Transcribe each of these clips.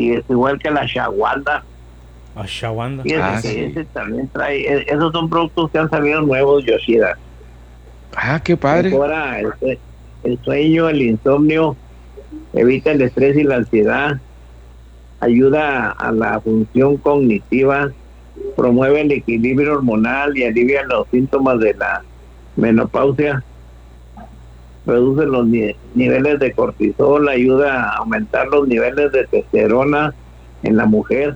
y es igual que la Shawanda. Ashawanda. Fíjese que Sí. ese también trae, esos son productos que han salido nuevos, Yoshida. Qué padre. Mejora el sueño, el insomnio, evita el estrés y la ansiedad, ayuda a la función cognitiva, promueve el equilibrio hormonal y alivia los síntomas de la menopausia, reduce los niveles de cortisol, ayuda a aumentar los niveles de testosterona en la mujer.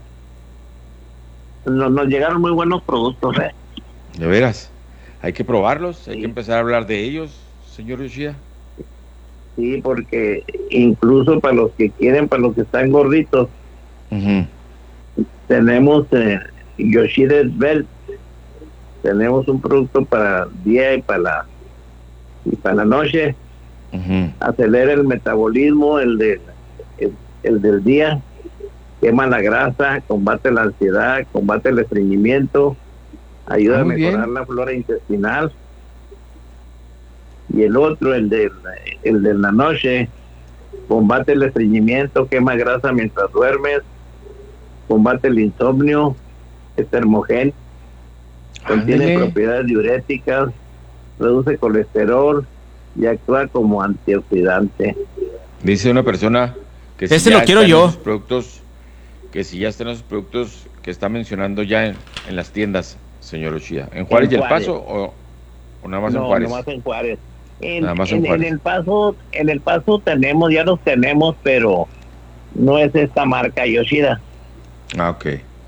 Nos llegaron muy buenos productos, ¿eh? De veras. Hay que probarlos, hay Sí. que empezar a hablar de ellos, señor Yoshida. Sí, porque incluso para los que quieren, para los que están gorditos, Ujú. tenemos Yoshida Belt. Tenemos un producto para el día y para la noche. Ujú. Acelera el metabolismo, el del día, quema la grasa, combate la ansiedad, combate el estreñimiento, ayuda a Muy mejorar bien. la flora intestinal. Y el otro, el de la noche, combate el estreñimiento, quema grasa mientras duermes, combate el insomnio, es termogén, contiene Ándele. propiedades diuréticas, reduce colesterol y actúa como antioxidante. Dice una persona que si Ese ya lo quiero están yo. esos productos, que si ya están esos productos que está mencionando ya en las tiendas, señor Yoshida. ¿En Juárez En y El Juárez. Paso o nada más en No, Juárez? nomás en Juárez. Nada más en En Juárez. El Paso tenemos, ya los tenemos, pero no es esta marca Yoshida. Ok.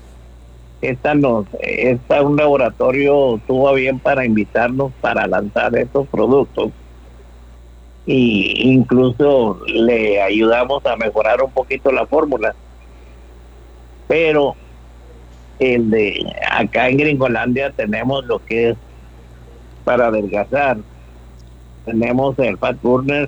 Un laboratorio tuvo a bien para invitarnos para lanzar estos productos y incluso le ayudamos a mejorar un poquito la fórmula. Pero el de acá en Gringolandia tenemos lo que es para adelgazar. Tenemos el Fat Burner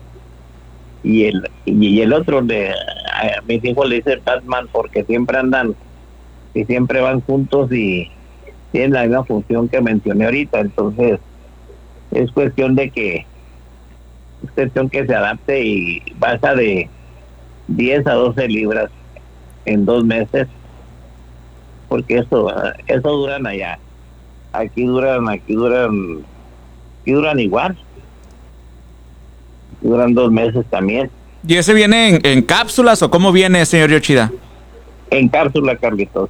y el otro a mis hijos le dice Batman porque siempre andan y siempre van juntos y tienen la misma función que mencioné ahorita. Entonces es cuestión que se adapte y baja de 10 a 12 libras en 2 meses, porque eso duran allá. Aquí duran igual, duran 2 meses también. ¿Y ese viene en cápsulas o cómo viene, señor Yoshida? En cápsula, Carlitos,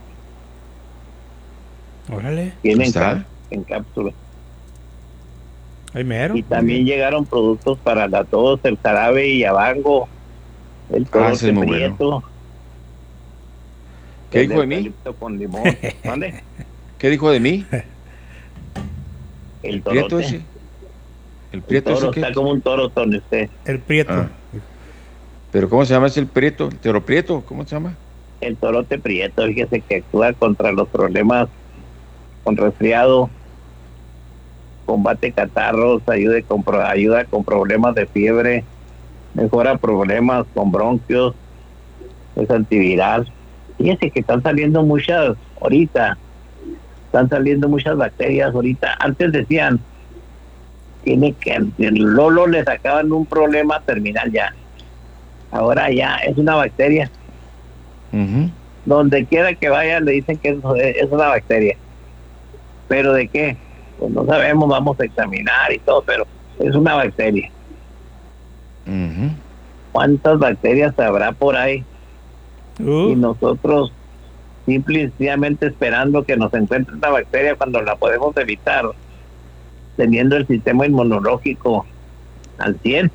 Órale. vienen ¿Está? en cápsula. Ahí mero. Y también llegaron productos para la tos, el jarabe y yabango, el Ese torote es muy bueno. prieto, ¿Qué el dijo de mí? eucalipto con limón. ¿Dónde? ¿Qué dijo de mí? El Prieto torote. ese. ¿El El prieto ese toro qué? está como un toro, Tony, usted. El prieto. Ah. ¿Pero cómo se llama ese el prieto? ¿El toro prieto? ¿Cómo se llama? El torote prieto, fíjese que actúa contra los problemas con resfriado, combate catarros, ayuda con problemas de fiebre, mejora problemas con bronquios, es antiviral. Fíjese que están saliendo muchas bacterias ahorita. Antes decían el Lolo le sacaban un problema terminal ya. Ahora ya es una bacteria. Ujú. Donde quiera que vaya le dicen que es una bacteria. ¿Pero de qué? Pues no sabemos, vamos a examinar y todo, pero es una bacteria. Ujú. ¿Cuántas bacterias habrá por ahí? Y Uh, nosotros simple y sencillamente esperando que nos encuentre una bacteria cuando la podemos evitar, teniendo el sistema inmunológico al 100.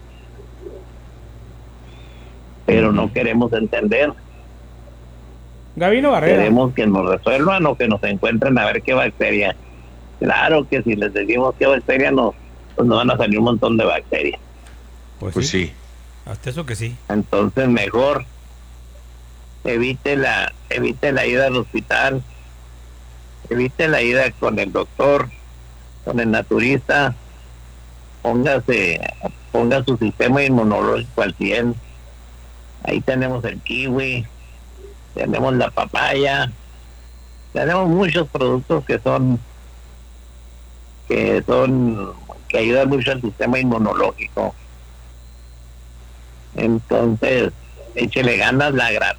Pero no queremos entender. Gabino Barrera. Queremos que nos resuelvan o que nos encuentren a ver qué bacteria. Claro que si les decimos qué bacteria pues nos van a salir un montón de bacterias. Pues sí. Hasta eso que sí. Entonces mejor evite la ida al hospital, evite la ida con el doctor, con el naturista, ponga su sistema inmunológico al 100. Ahí tenemos el kiwi, tenemos la papaya, tenemos muchos productos que ayudan mucho al sistema inmunológico. Entonces, échele ganas,